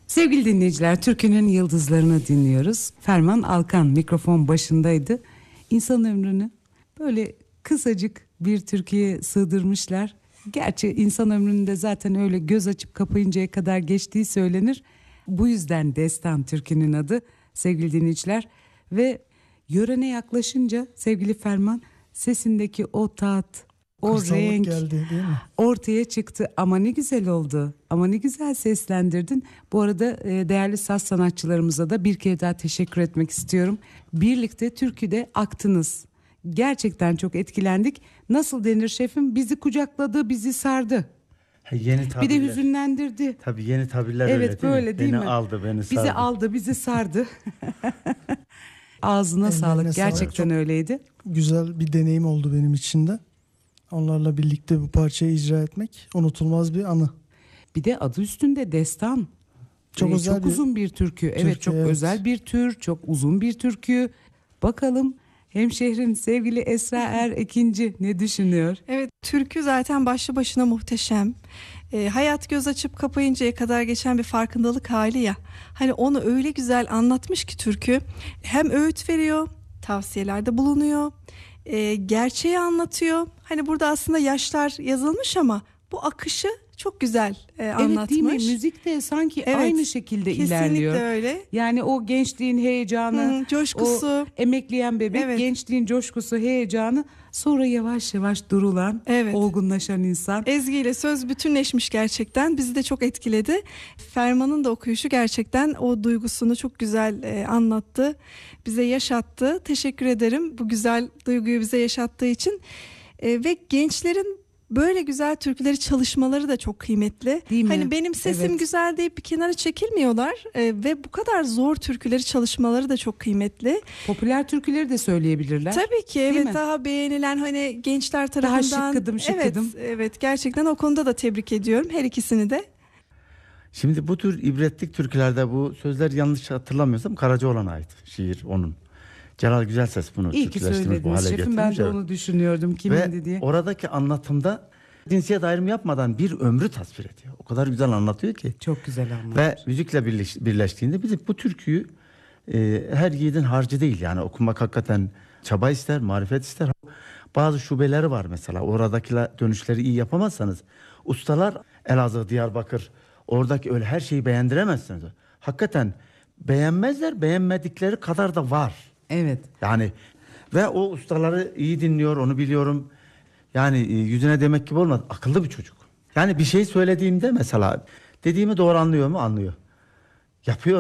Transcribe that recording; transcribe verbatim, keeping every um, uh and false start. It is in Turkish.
Sevgili dinleyiciler, türkünün yıldızlarını dinliyoruz. Ferman Alkan mikrofon başındaydı. İnsan ömrünü böyle kısacık bir türküye sığdırmışlar. Gerçi insan ömründe zaten öyle göz açıp kapayıncaya kadar geçtiği söylenir. Bu yüzden destan türkünün adı sevgili dinleyiciler. Ve yörene yaklaşınca sevgili Ferman, sesindeki o tat, o Kırsallık renk geldi, değil mi? ortaya çıktı. Ama ne güzel oldu. Ama ne güzel seslendirdin. Bu arada değerli saz sanatçılarımıza da bir kere daha teşekkür etmek istiyorum. Birlikte türküde aktınız. Gerçekten çok etkilendik. Nasıl denir şefim? Bizi kucakladı, bizi sardı. Ha, yeni tabirler. Bir de hüzünlendirdi. Tabii yeni tabirler Evet, öyle değil böyle mi? değil beni mi? aldı, beni sardı. Bizi aldı, bizi sardı. Ağzına Ellerine sağlık. sağlık. Gerçekten Çok öyleydi. Güzel bir deneyim oldu benim için de. Onlarla birlikte bu parçayı icra etmek unutulmaz bir anı. Bir de adı üstünde destan. Çok Ee, özel çok bir uzun bir türkü. Evet, türkü, çok evet. özel bir tür, çok uzun bir türkü. Bakalım hemşehrin sevgili Esra Er Ekinci ne düşünüyor? Evet, türkü zaten başlı başına muhteşem. E, hayat göz açıp kapayıncaya kadar geçen bir farkındalık hali ya. Hani onu öyle güzel anlatmış ki türkü. Hem öğüt veriyor, tavsiyelerde bulunuyor, e, gerçeği anlatıyor. Hani burada aslında yaşlar yazılmış ama bu akışı çok güzel e, anlatmış. Evet, değil mi? Müzik de sanki Evet, aynı şekilde kesinlikle ilerliyor. öyle. Yani o gençliğin heyecanı, Hı, coşkusu. o emekleyen bebek, Evet. gençliğin coşkusu, heyecanı, sonra yavaş yavaş durulan, Evet. olgunlaşan insan. Ezgi ile söz bütünleşmiş gerçekten. Bizi de çok etkiledi. Ferman'ın da okuyuşu gerçekten o duygusunu çok güzel e, anlattı. Bize yaşattı. Teşekkür ederim bu güzel duyguyu bize yaşattığı için. E, ve gençlerin böyle güzel türküleri çalışmaları da çok kıymetli. Değil mi? Hani benim sesim Evet. güzel deyip bir kenara çekilmiyorlar. E, ve bu kadar zor türküleri çalışmaları da çok kıymetli. Popüler türküleri de söyleyebilirler. Tabii ki, Değil evet, mi? daha beğenilen hani gençler tarafından. şıkkıdım, şıkkıdım. Evet, evet, gerçekten o konuda da tebrik ediyorum her ikisini de. Şimdi bu tür ibretlik türkülerde bu sözler yanlış hatırlamıyorsam Karacaoğlan'a ait şiir onun. Celal Güzelses bunu İyi ki türküleştirmiş, bu hale söylediniz şefim, ben getirmiş. de Evet. onu düşünüyordum kimindi Ve diye. oradaki anlatımda cinsiyet ayrımı yapmadan bir ömrü tasvir ediyor. O kadar güzel anlatıyor ki. Çok güzel anlamış. Ve müzikle birleş, birleştiğinde bizim bu türküyü e, her yiğidin harcı değil. Yani okumak hakikaten çaba ister, marifet ister. Bazı şubeleri var mesela. Oradakiler dönüşleri iyi yapamazsanız ustalar Elazığ, Diyarbakır, oradaki öyle her şeyi beğendiremezsiniz. Hakikaten beğenmezler, beğenmedikleri kadar da var. Evet. Yani ve o ustaları iyi dinliyor, onu biliyorum. Yani e, yüzüne demek gibi olmaz. Akıllı bir çocuk. Yani bir şey söylediğimde mesela dediğimi doğru anlıyor mu? Anlıyor. Yapıyor.